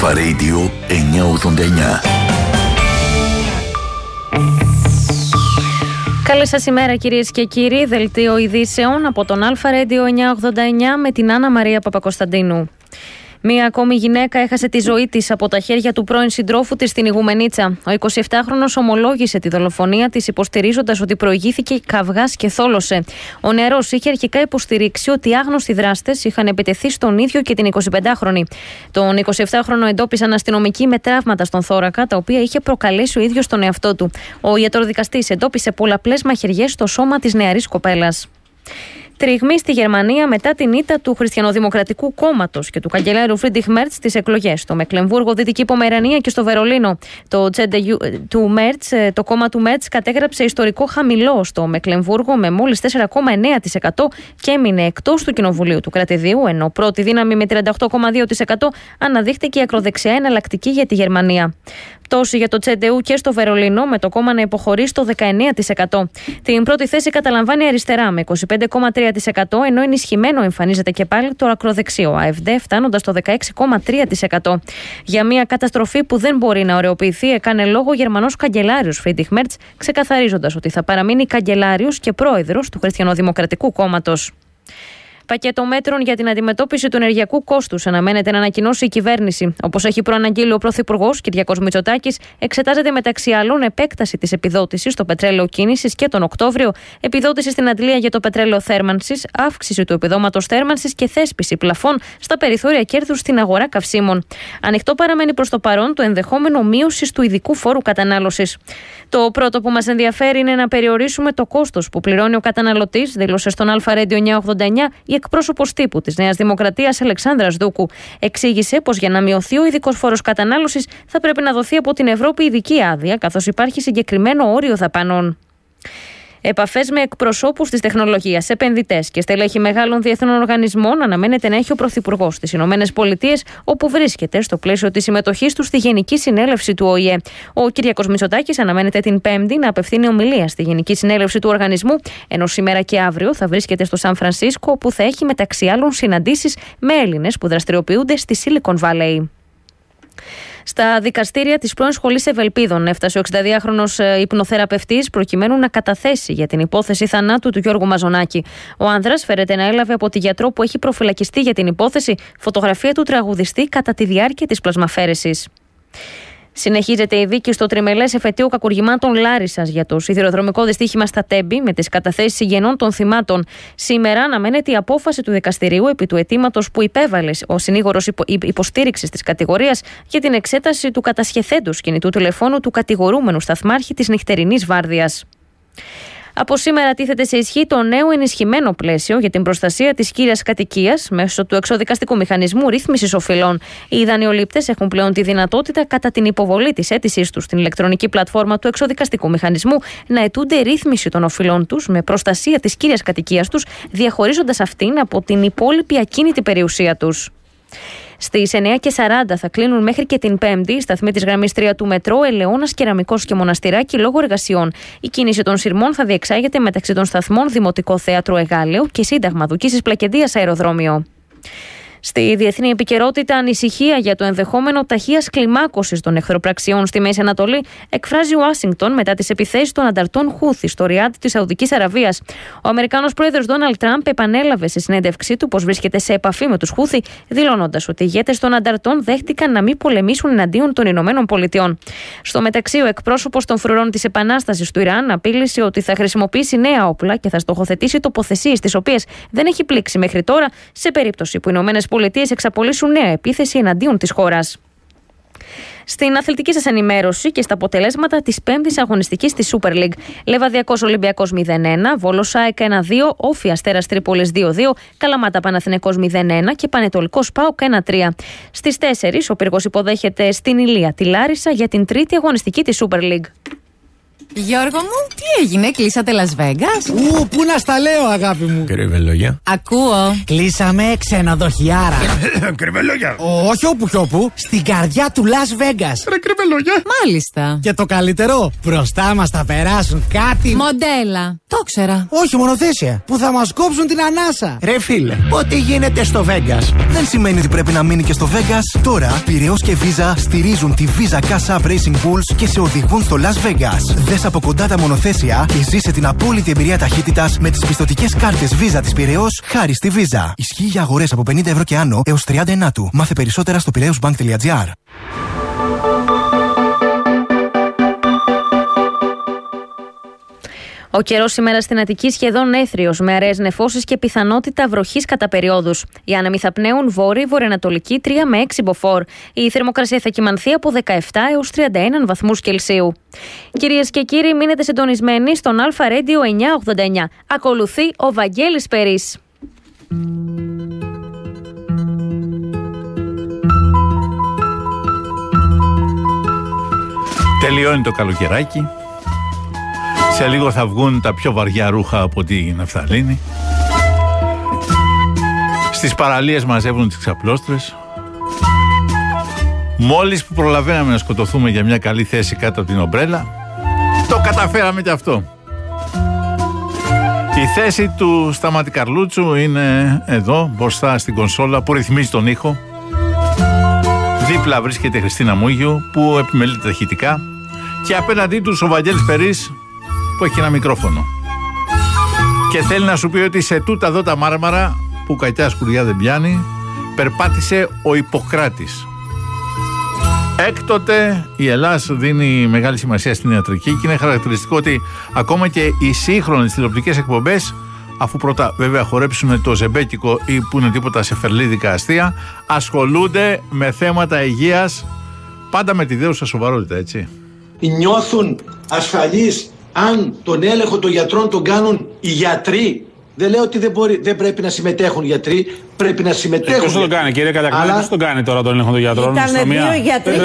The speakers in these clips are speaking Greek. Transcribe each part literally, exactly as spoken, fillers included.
Αλφα Radio εννιακόσια ογδόντα εννιά. Καλή σας ημέρα κυρίες και κύριοι, δελτίο ειδήσεων από τον Αλφα Radio εννιακόσια ογδόντα εννιά με την Άννα Μαρία Παπακοσταντίνου. Μία ακόμη γυναίκα έχασε τη ζωή της από τα χέρια του πρώην συντρόφου της στην Ιγουμενίτσα. Ο εικοσιεπτάχρονος ομολόγησε τη δολοφονία της, υποστηρίζοντας ότι προηγήθηκε καυγάς και θόλωσε. Ο νεαρός είχε αρχικά υποστηρίξει ότι άγνωστοι δράστες είχαν επιτεθεί στον ίδιο και την εικοσιπεντάχρονη. Τον εικοσιεπτάχρονο εντόπισαν αστυνομικοί με τραύματα στον θώρακα, τα οποία είχε προκαλέσει ο ίδιος τον εαυτό του. Ο ιατροδικαστής εντόπισε πολλαπλές μαχαιριές στο σώμα της νεαρής κοπέλας. Τριγμή στη Γερμανία μετά την ήττα του Χριστιανοδημοκρατικού Κόμματος και του καγκελάριου Φρίντριχ Μέρτς στις εκλογές στο Μεκλεμβούργο, Δυτική Πομερανία και στο Βερολίνο. Το τσέντεγιου του Μέρτς, το κόμμα του Μέρτς, κατέγραψε ιστορικό χαμηλό στο Μεκλεμβούργο με μόλις τέσσερα κόμμα εννέα τοις εκατό και έμεινε εκτός του Κοινοβουλίου του Κρατηδίου, ενώ πρώτη δύναμη με τριάντα οκτώ κόμμα δύο τοις εκατό αναδείχθηκε η ακροδεξιά εναλλακτική για τη Γερμανία. Πτώση για το τσέντεου και στο Βερολίνο, με το κόμμα να υποχωρεί στο δεκαεννέα τοις εκατό. Την πρώτη θέση καταλαμβάνει η αριστερά με είκοσι πέντε κόμμα τρία τοις εκατό, ενώ ενισχυμένο εμφανίζεται και πάλι το ακροδεξιό ΑΕΦΔ, φτάνοντας στο δεκαέξι κόμμα τρία τοις εκατό. Για μια καταστροφή που δεν μπορεί να ωρεοποιηθεί, έκανε λόγο ο Γερμανός καγκελάριος Φρίντριχ Μέρτς, ξεκαθαρίζοντας ότι θα παραμείνει καγκελάριος και πρόεδρος του Χριστιανοδημοκρατικού Κόμματος. Πακέτο μέτρων για την αντιμετώπιση του ενεργειακού κόστους αναμένεται να ανακοινώσει η κυβέρνηση. Όπως έχει προαναγγείλει ο Πρωθυπουργός Κυριάκος Μητσοτάκης, εξετάζεται μεταξύ άλλων επέκταση της επιδότησης στο πετρέλαιο κίνησης και τον Οκτώβριο, επιδότηση στην αντλία για το πετρέλαιο θέρμανσης, αύξηση του επιδόματος θέρμανσης και θέσπιση πλαφών στα περιθώρια κέρδους στην αγορά καυσίμων. Ανοιχτό παραμένει προς το παρόν το ενδεχόμενο μείωσης του ειδικού φόρου κατανάλωσης. Το πρώτο που μας ενδιαφέρει είναι να περιορίσουμε το κόστος που πληρώνει ο καταναλωτής, δήλωσε στον Αλφα Radio εννιακόσια ογδόντα εννιά η εκπρόσωπος τύπου της Νέας Δημοκρατίας Αλεξάνδρας Δούκου. Εξήγησε πως για να μειωθεί ο ειδικός φόρος κατανάλωσης θα πρέπει να δοθεί από την Ευρώπη ειδική άδεια, καθώς υπάρχει συγκεκριμένο όριο δαπανών. Επαφές με εκπροσώπους της τεχνολογίας, επενδυτές και στελέχη μεγάλων διεθνών οργανισμών αναμένεται να έχει ο Πρωθυπουργός στις Ηνωμένες Πολιτείες, όπου βρίσκεται στο πλαίσιο της συμμετοχής του στη Γενική Συνέλευση του Ο Η Ε. Ο Κυριάκος Μητσοτάκης αναμένεται την Πέμπτη να απευθύνει ομιλία στη Γενική Συνέλευση του οργανισμού, ενώ σήμερα και αύριο θα βρίσκεται στο Σαν Φρανσίσκο, όπου θα έχει μεταξύ άλλων συναντήσεις με Έλληνες που δραστηριοποιούνται στη Silicon Valley. Στα δικαστήρια της πρώην Σχολής Ευελπίδων έφτασε ο εξηνταδυάχρονος υπνοθεραπευτής προκειμένου να καταθέσει για την υπόθεση θανάτου του Γιώργου Μαζονάκη. Ο άνδρας φέρεται να έλαβε από τη γιατρό που έχει προφυλακιστεί για την υπόθεση φωτογραφία του τραγουδιστή κατά τη διάρκεια της πλασμαφέρεσης. Συνεχίζεται η δίκη στο τριμελές εφετείο κακουργημάτων Λάρισσας για το σιδηροδρομικό δυστύχημα στα Τέμπη με τις καταθέσεις συγγενών των θυμάτων. Σήμερα αναμένεται η απόφαση του δικαστηρίου επί του αιτήματος που υπέβαλε ο συνήγορος υπο, υποστήριξης της κατηγορίας για την εξέταση του κατασχεθέντος κινητού τηλεφώνου του κατηγορούμενου σταθμάρχη της νυχτερινής βάρδιας. Από σήμερα τίθεται σε ισχύ το νέο ενισχυμένο πλαίσιο για την προστασία της κύριας κατοικίας μέσω του εξοδικαστικού μηχανισμού ρύθμισης οφειλών. Οι δανειολήπτες έχουν πλέον τη δυνατότητα, κατά την υποβολή της αίτησής τους στην ηλεκτρονική πλατφόρμα του εξοδικαστικού μηχανισμού, να αιτούνται ρύθμιση των οφειλών τους με προστασία της κύριας κατοικίας τους, διαχωρίζοντας αυτήν από την υπόλοιπη ακίνητη περιουσία τους. Στις εννιά και σαράντα θα κλείνουν μέχρι και την Πέμπτη οι σταθμοί της γραμμής τρία του μετρό Ελαιώνας, Κεραμικός και Μοναστηράκι λόγω εργασιών. Η κίνηση των σειρμών θα διεξάγεται μεταξύ των σταθμών Δημοτικό Θέατρο Εγάλεο και Σύνταγμα Δουκίσης Πλακεντίας Αεροδρόμιο. Στη διεθνή επικαιρότητα, ανησυχία για το ενδεχόμενο ταχείας κλιμάκωσης των εχθροπραξιών στη Μέση Ανατολή εκφράζει Ουάσιγκτον μετά τις επιθέσεις των ανταρτών Χούθη στο Ριάντ της Σαουδικής Αραβίας. Ο Αμερικάνος πρόεδρος Ντόναλντ Τραμπ επανέλαβε σε συνέντευξή του πως βρίσκεται σε επαφή με τους Χούθη, δηλώνοντας ότι οι ηγέτες των ανταρτών δέχτηκαν να μην πολεμήσουν εναντίον των Ηνωμένων Πολιτειών. Στο μεταξύ, ο εκπρόσωπος των φρουρών της Επανάστασης του Ιράν απείλησε ότι θα χρησιμοποιήσει νέα όπλα και θα στοχοθετήσει τοποθεσίες τις οποίες δεν έχει πλήξει μέχρι τώρα, σε περίπτωση που οι Ηνωμένες Πολιτείες εξαπολύσουν νέα επίθεση εναντίον της χώρας. Στην αθλητική σας ενημέρωση και στα αποτελέσματα της πέμπτης αγωνιστικής της Super League. Λεβαδιακός Ολυμπιακός μηδέν ένα, Βόλος ΑΕΚ ένα δύο, Όφη Αστέρας Τρίπολης δύο δύο, Καλαμάτα Παναθηναϊκός μηδέν ένα και Πανετολικός ΠΑΟΚ ένα τρία. Στις τέσσερις ο Πύργος υποδέχεται στην Ηλία τη Λάρισα για την τρίτη αγωνιστική της Super League. Γιώργο μου, τι έγινε, κλείσατε Las Vegas? Ου, πού να στα λέω, αγάπη μου. Κρυβελόγια. Ακούω. Κλείσαμε ξενοδοχιάρα. Κρυβελόγια. Όχι όπου κι όπου, στην καρδιά του Las Vegas. Ρε κρυβελόγια. Μάλιστα. Και το καλύτερο, μπροστά μας θα περάσουν κάτι. Μοντέλα. Το ξέρα. Όχι, μονοθέσια. Που θα μας κόψουν την ανάσα. Ρε φίλε, ό,τι γίνεται στο Vegas Δεν σημαίνει ότι πρέπει να μείνει και στο Vegas. Τώρα, Πειραιώς και Visa στηρίζουν τη Visa Cash App Racing Bulls και σε οδηγούν στο Las Vegas. Δες από κοντά τα μονοθέσια και ζήσε την απόλυτη εμπειρία ταχύτητας με τις πιστωτικές κάρτες Visa της Πειραιώς χάρη στη Visa. Ισχύει για αγορές από πενήντα ευρώ και άνω έως τριάντα ενάτου. Μάθε περισσότερα στο πειραιώσbank τελεία gr. Ο καιρός σήμερα στην Αττική σχεδόν έθριος, με αραιές νεφώσεις και πιθανότητα βροχής κατά περιόδους. Οι άνεμοι θα πνέουν βόρειο-βορειοανατολική τρία με έξι μποφόρ. Η θερμοκρασία θα κυμανθεί από δεκαεπτά έως τριάντα ένα βαθμούς Κελσίου. Κυρίες και κύριοι, μείνετε συντονισμένοι στον Αλφα Radio εννιακόσια ογδόντα εννιά. Ακολουθεί ο Βαγγέλης Περής. Τελειώνει το καλοκαιράκι. Σε λίγο θα βγουν τα πιο βαριά ρούχα από τη ναφθαλίνη. Στις παραλίες μαζεύουν τις ξαπλώστρες. Μόλις που προλαβαίναμε να σκοτωθούμε για μια καλή θέση κάτω από την ομπρέλα, το καταφέραμε κι αυτό. Η θέση του Σταμάτη Καρλούτσου είναι εδώ, μπροστά στην κονσόλα που ρυθμίζει τον ήχο. Δίπλα βρίσκεται η Χριστίνα Μούγιου που επιμελείται ταχυτικά. Και απέναντί τους ο Βαγγέλης Περής που έχει ένα μικρόφωνο. Και θέλει να σου πει ότι σε τούτα εδώ τα μάρμαρα που κακιά σκουριά δεν πιάνει, περπάτησε ο Ιπποκράτης. Έκτοτε η Ελλάς δίνει μεγάλη σημασία στην ιατρική και είναι χαρακτηριστικό ότι ακόμα και οι σύγχρονες τηλεοπτικές εκπομπές, αφού πρώτα βέβαια χορέψουν το ζεμπέκικο ή που είναι τίποτα σε φερλίδικα αστεία, ασχολούνται με θέματα υγείας, πάντα με τη δέουσα σοβαρότητα, έτσι. Νιώθουν ασφαλείς αν τον έλεγχο των γιατρών τον κάνουν οι γιατροί. Δεν λέω ότι δεν, μπορεί, δεν πρέπει να συμμετέχουν γιατροί, πρέπει να συμμετέχουν. Ποιος τον κάνει, κύριε Καλιακμάνη, ποιος τον κάνει τώρα τον έλεγχο των γιατρών? Ήταν δύο γιατροί.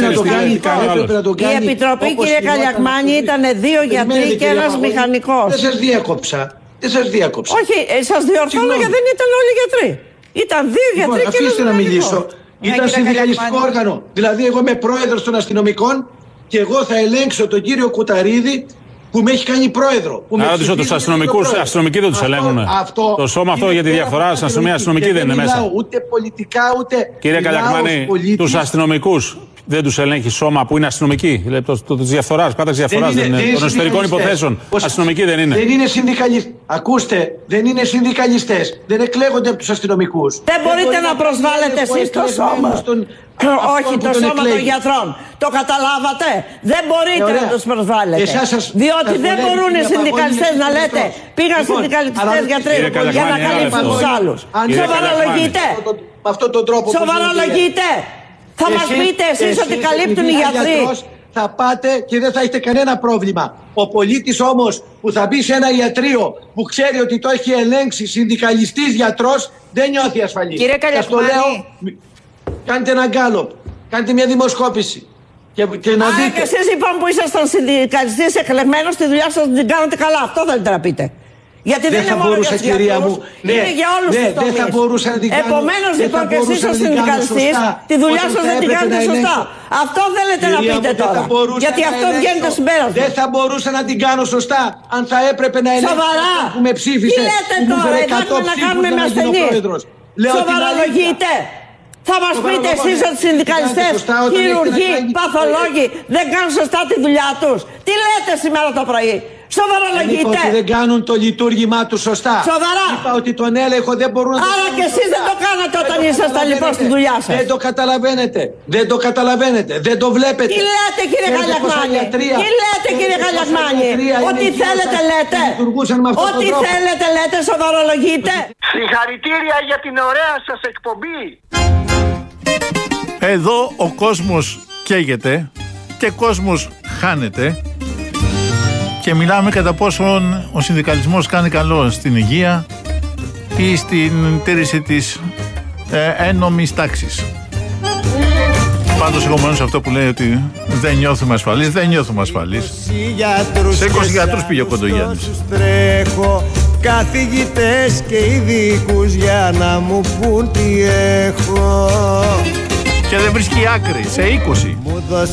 Η Επιτροπή, κύριε Καλιακμάνη, ήταν δύο γιατροί και ένας μηχανικός. Δεν σας διάκοψα. Δεν σας διάκοψα. Όχι, σας διορθώνω γιατί δεν ήταν όλοι γιατροί. Ήταν δύο γιατροί και ένας μηχανικός. Αφήστε να μιλήσω. Ήταν συνδικαλιστικό όργανο. Δηλαδή, εγώ είμαι πρόεδρος των αστυνομικών και εγώ θα ελέγξω τον κύριο Κουταρίδη που με έχει κάνει πρόεδρο. Να ρωτήσω τους αστυνομικούς, οι αστυνομικοί δεν τους ελέγχουν. Το σώμα αυτό για τη διαφορά στην αστυνομία, αστυνομικοί δεν είναι μέσα. Ούτε πολιτικά ούτε. Κύριε Καλιακμάνη, τους αστυνομικούς δεν τους ελέγχει σώμα που είναι αστυνομικοί? Το, το, της διαφθοράς, πάταξη διαφθοράς δεν είναι. Των εσωτερικών υποθέσεων. Αστυνομικοί δεν είναι. Δεν είναι συνδικαλιστές. Ακούστε, δεν είναι συνδικαλιστές. Δεν εκλέγονται από τους αστυνομικούς. Δεν μπορείτε να προσβάλλετε εσείς το σώμα. Όχι, το σώμα των γιατρών. Το καταλάβατε? Δεν μπορείτε να τους προσβάλλετε. Διότι δεν μπορούν οι συνδικαλιστές να λέτε πήγαν συνδικαλιστές γιατροί για να καλύψουν τους άλλους. Σοβαρολογείτε. Σοβαρολογείτε. Θα μας πείτε εσείς ότι καλύπτουν οι γιατροί? Θα πάτε και δεν θα έχετε κανένα πρόβλημα. Ο πολίτης όμως που θα μπει σε ένα ιατρείο που ξέρει ότι το έχει ελέγξει συνδικαλιστής γιατρός δεν νιώθει ασφαλής. Κύριε Καλιακμάνη, κάντε ένα γκάλωπ, κάντε μια δημοσκόπηση. Και, και να Άρα δείτε. και εσείς λοιπόν που ήσασταν συνδικαλιστής εκλεγμένος, τη δουλειά σας την κάνετε καλά. Αυτό θέλετε να πείτε. Γιατί δεν, δεν είναι μόνο για τους γιατρούς, ναι, είναι για όλους ναι, τους τομείς. Δεν θα μπορούσα να την κάνω. Επομένως λοιπόν και εσείς ως συνδικαλιστής, τη δουλειά σας δεν την κάνετε σωστά. Αυτό θέλετε να πείτε τώρα. Γιατί αυτό βγαίνει το συμπέρασμα. Δεν θα μπορούσα να την κάνω σωστά αν θα έπρεπε να ελέγξω. Σοβαρά. Που με ψήφισε. Τι λέτε τώρα, έχουμε να κάνουμε με ασθενείς. Σοβαρολογείτε. Θα μας πείτε εσείς ότι οι συνδικαλιστές, χειρουργοί, παθολόγοι δεν κάνουν σωστά τη δουλειά τους? Τι λέτε σήμερα το πρωί? Σοβαρολογείτε. Ότι δεν κάνουν το λειτουργήμά τους σωστά. Σοβαρά. Είπα ότι τον έλεγχο δεν μπορούν να το Άρα και εσείς δεν το κάνατε όταν ήσασταν λοιπόν στη δουλειά σας. Δεν το καταλαβαίνετε. Δεν το καταλαβαίνετε. Δεν το βλέπετε. Τι λέτε κύριε Καλιακμάνη? Τι λέτε κύριε Καλιακμάνη? Ό,τι θέλετε λέτε. Ό,τι θέλετε λέτε. Σοβαρολογείτε. Συγχαρητήρια για την ωραία σας εκπομπή. Εδώ ο κόσμος καίγεται και κόσμος χάνεται και μιλάμε κατά πόσον ο συνδικαλισμός κάνει καλό στην υγεία ή στην τήρηση της ε, ένομης τάξης. Πάντως εγώ μόνο σε αυτό που λέει ότι δεν νιώθουμε ασφαλείς, δεν νιώθουμε ασφαλείς. Σε είκοσι γιατρούς πήγε ο Κοντογιάννης. Τρέχω καθηγητές και ειδικούς για να μου πούν τι έχω. Και δεν βρίσκει άκρη, σε είκοσι.